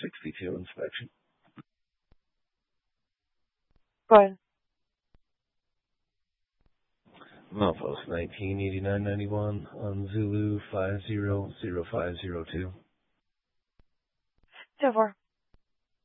62 inspection. Go ahead. Milepost 198991 on Zulu 500502. 2-4.